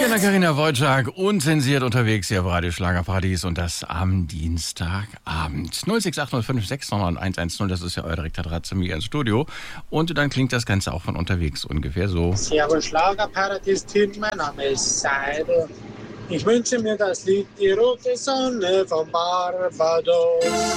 Elena Carina Wojcik, unzensiert unterwegs hier auf Radio Schlagerparadies und das am Dienstagabend. 06805699110, das ist ja euer direkter Draht zu mir ins Studio. Und dann klingt das Ganze auch von unterwegs ungefähr so. Servus Schlagerparadies-Team, mein Name ist Seidel. Ich wünsche mir das Lied Die rote Sonne von Barbados.